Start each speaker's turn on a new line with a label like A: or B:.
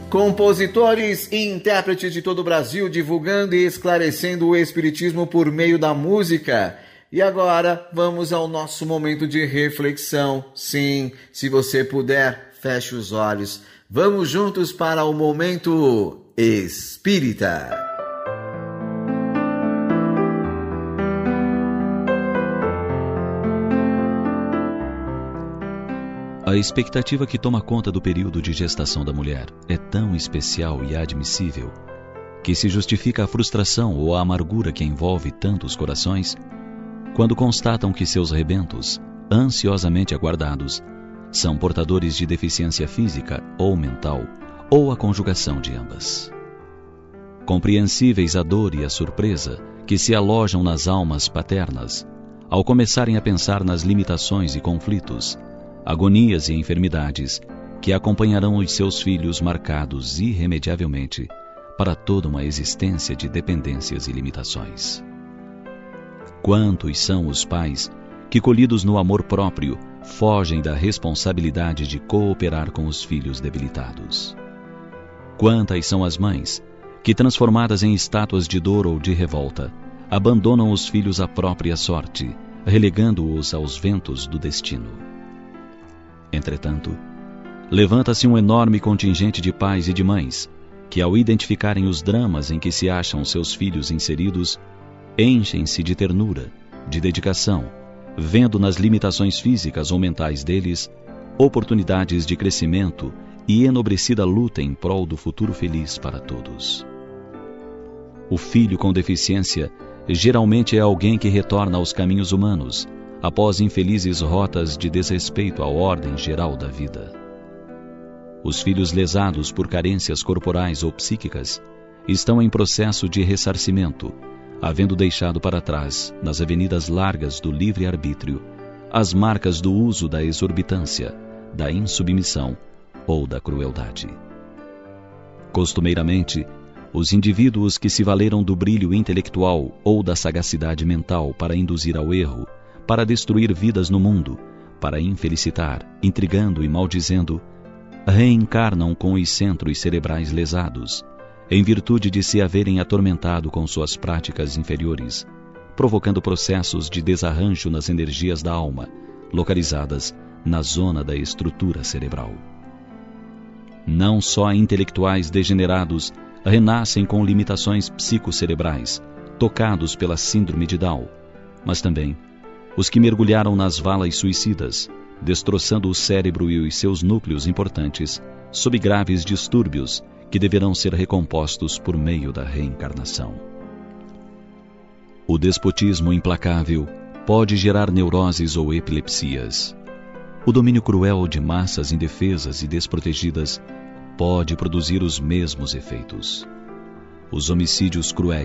A: Compositores e intérpretes de todo o Brasil divulgando e esclarecendo o Espiritismo por meio da música. E agora vamos ao nosso momento de reflexão. Sim, se você puder, feche os olhos. Vamos juntos para o Momento Espírita.
B: A expectativa que toma conta do período de gestação da mulher é tão especial e admissível que se justifica a frustração ou a amargura que envolve tantos corações quando constatam que seus rebentos, ansiosamente aguardados, são portadores de deficiência física ou mental, ou a conjugação de ambas. Compreensíveis a dor e a surpresa que se alojam nas almas paternas ao começarem a pensar nas limitações e conflitos, agonias e enfermidades que acompanharão os seus filhos marcados irremediavelmente para toda uma existência de dependências e limitações. Quantos são os pais que, colhidos no amor próprio, fogem da responsabilidade de cooperar com os filhos debilitados? Quantas são as mães que, transformadas em estátuas de dor ou de revolta, abandonam os filhos à própria sorte, relegando-os aos ventos do destino? Entretanto, levanta-se um enorme contingente de pais e de mães que, ao identificarem os dramas em que se acham seus filhos inseridos, enchem-se de ternura, de dedicação, vendo nas limitações físicas ou mentais deles oportunidades de crescimento e enobrecida luta em prol do futuro feliz para todos. O filho com deficiência geralmente é alguém que retorna aos caminhos humanos após infelizes rotas de desrespeito à ordem geral da vida. Os filhos lesados por carências corporais ou psíquicas estão em processo de ressarcimento, havendo deixado para trás, nas avenidas largas do livre-arbítrio, as marcas do uso da exorbitância, da insubmissão ou da crueldade. Costumeiramente, os indivíduos que se valeram do brilho intelectual ou da sagacidade mental para induzir ao erro, para destruir vidas no mundo, para infelicitar, intrigando e maldizendo, reencarnam com os centros cerebrais lesados, em virtude de se haverem atormentado com suas práticas inferiores, provocando processos de desarranjo nas energias da alma, localizadas na zona da estrutura cerebral. Não só intelectuais degenerados renascem com limitações psicocerebrais, tocados pela síndrome de Down, mas também os que mergulharam nas valas suicidas, destroçando o cérebro e os seus núcleos importantes, sob graves distúrbios que deverão ser recompostos por meio da reencarnação. O despotismo implacável pode gerar neuroses ou epilepsias. O domínio cruel de massas indefesas e desprotegidas pode produzir os mesmos efeitos. Os homicídios cruéis